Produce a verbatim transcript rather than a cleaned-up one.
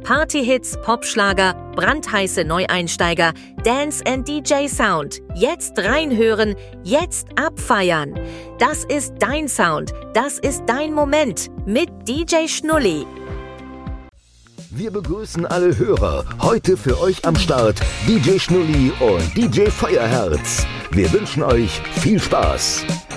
Partyhits, Popschlager, brandheiße Neueinsteiger, Dance and D J Sound. Jetzt reinhören, jetzt abfeiern. Das ist dein Sound, das ist dein Moment mit D J Schnulli. Wir begrüßen alle Hörer. Heute für euch am Start D J Schnulli und D J Feuerherz. Wir wünschen euch viel Spaß.